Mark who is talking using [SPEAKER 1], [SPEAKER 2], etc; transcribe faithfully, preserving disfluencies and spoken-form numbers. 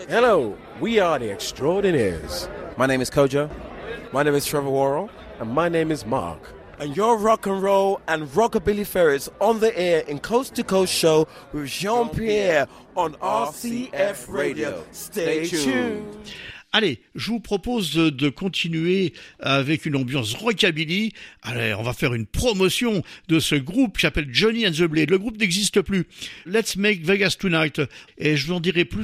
[SPEAKER 1] Hello, we are the Extraordinaires. My name is Kojo. My name is Trevor Worrell. And my name is Mark. And your rock and roll and rockabilly ferrets on the air in Coast to Coast show with Jean-Pierre on R C F Radio. Stay tuned.
[SPEAKER 2] Allez, je vous propose de, de continuer avec une ambiance rockabilly. Allez, on va faire une promotion de ce groupe qui s'appelle Johnny and the Blade. Le groupe n'existe plus. Let's make Vegas tonight. Et je vous en dirai plus